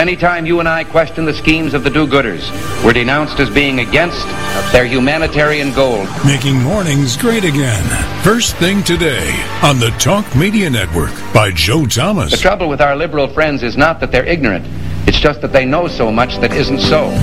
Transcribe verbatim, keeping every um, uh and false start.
Anytime you and I question the schemes of the do-gooders, we're denounced as being against their humanitarian goal. Making mornings great again. First thing today on the Talk Media Network by Joe Thomas. The trouble with our liberal friends is not that they're ignorant. It's just that they know so much that isn't so.